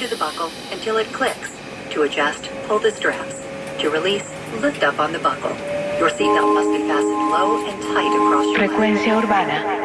into the buckle until it clicks. To adjust, pull the straps. To release, lift up on the buckle. Your seatbelt must be fastened low and tight across your legs. Frecuencia urbana.